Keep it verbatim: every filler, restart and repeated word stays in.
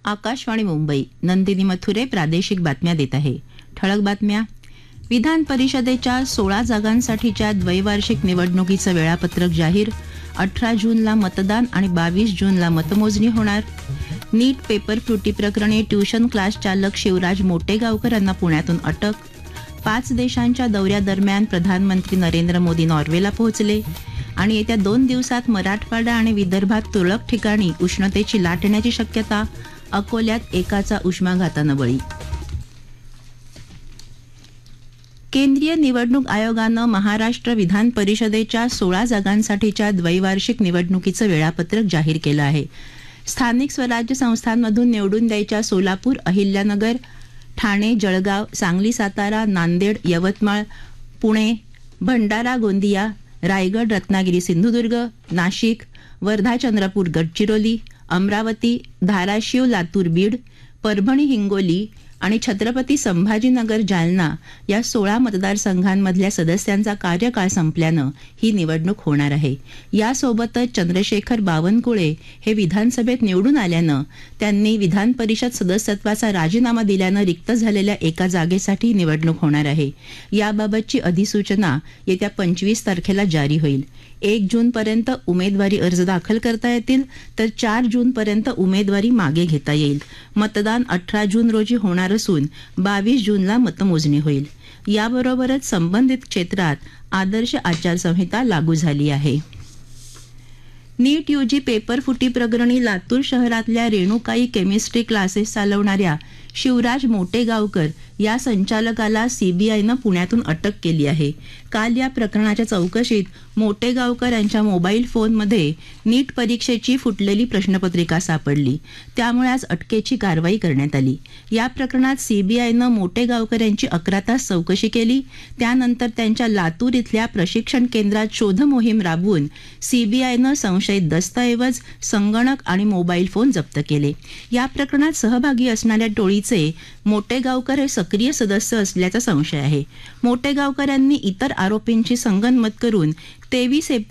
आकाशवाणी मुंबई. नंदिनी मथुरे प्रादेशिक बातम्या देत आहे. ठळक बातम्या. विधान परिषदेच्या सोळा जागांसाठीच्या द्वैवार्षिक निवडणुकीचं वेळापत्रक जाहीर. अठरा जूनला मतदान आणि बावीस जूनला मतमोजणी होणार. नीट पेपर फुटी प्रकरणी ट्युशन क्लास चालक शिवराज मोटेगावकर यांना पुण्यातून अटक. पाच देशांच्या दौऱ्यादरम्यान प्रधानमंत्री नरेंद्र मोदी नॉर्वेला पोहोचले. आणि येत्या दोन दिवसात मराठवाडा आणि विदर्भात तुरळक ठिकाणी उष्णतेची लाट येण्याची शक्यता. अकोल्यात एकाचा उष्माघातानं बळी. केंद्रीय निवडणूक आयोगानं महाराष्ट्र विधान परिषदेच्या सोळा जागांसाठीच्या द्वैवार्षिक निवडणुकीचं वेळापत्रक जाहीर केलं आहे. स्थानिक स्वराज्य संस्थांमधून निवडून द्यायच्या सोलापूर, अहिल्यानगर, ठाणे, जळगाव, सांगली, सातारा, नांदेड, यवतमाळ, पुणे, भंडारा, गोंदिया, रायगड, रत्नागिरी, सिंधुदुर्ग, नाशिक, वर्धा, चंद्रपूर, गडचिरोली, अमरावती, धाराशिव, लातूर, बीड, परभणी, हिंगोली आणि छत्रपती संभाजीनगर, जालना या सोळा मतदारसंघांमधल्या सदस्यांचा कार्यकाळ संपल्यानं ही निवडणूक होणार आहे. यासोबतच चंद्रशेखर बावनकुळे हे विधानसभेत निवडून आल्यानं त्यांनी विधान परिषद सदस्यत्वाचा राजीनामा दिल्यानं रिक्त झालेल्या एका जागेसाठी निवडणूक होणार आहे. याबाबतची अधिसूचना येत्या पंचवीस तारखेला जारी होईल. एक जूनपर्यंत उमेदवारी अर्ज दाखल करता येतील, तर चार जूनपर्यंत उमेदवारी मागे घेता येईल. मतदान अठरा जून रोजी होणार असून बावीस जूनला मतमोजणी होईल. याबरोबरच संबंधित क्षेत्रात आदर्श आचारसंहिता लागू झाली आहे. नीट यूजी पेपर फुटी प्रकरणी लातूर शहरातल्या रेणुकाई केमिस्ट्री क्लासेस चालवणाऱ्या शिवराज मोटेगावकर या संचालकाला सीबीआयनं पुण्यातून अटक केली आहे. काल या प्रकरणाच्या चौकशीत मोटेगावकर यांच्या मोबाईल फोनमध्ये नीट परीक्षेची फुटलेली प्रश्नपत्रिका सापडली. त्यामुळे आज अटकेची कारवाई करण्यात आली. या प्रकरणात सीबीआयनं मोटेगावकर यांची अकरा तास चौकशी केली. त्यानंतर त्यांच्या लातूर इथल्या प्रशिक्षण केंद्रात शोध मोहीम राबवून सीबीआयनं संशयित दस्तऐवज, संगणक आणि मोबाईल फोन जप्त केले. या प्रकरणात सहभागी असणाऱ्या टोळीचे मोटेगावकर हे सक्रिय सदस्य असल्याचा संशय आहे. मोटेगावकर यांनी इतर आरोपींची संगनमत करून तेवीस एप्रिल